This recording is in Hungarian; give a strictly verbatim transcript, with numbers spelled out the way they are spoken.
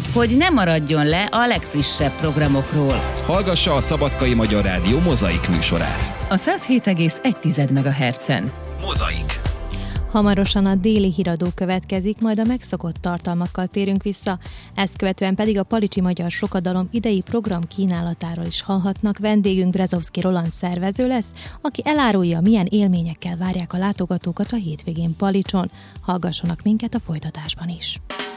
hogy ne maradjon le a legfrissebb programokról. Hallgassa a Szabadkai Magyar Rádió Mozaik műsorát. A száz hét egész egy megahertzen. Mozaik. Hamarosan a déli híradó következik, majd a megszokott tartalmakkal térünk vissza, ezt követően pedig a Palicsi Magyar Sokadalom idei program kínálatáról is hallhatnak. Vendégünk Brezovszky Roland szervező lesz, aki elárulja, milyen élményekkel várják a látogatókat a hétvégén Palicson. Hallgassanak minket a folytatásban is.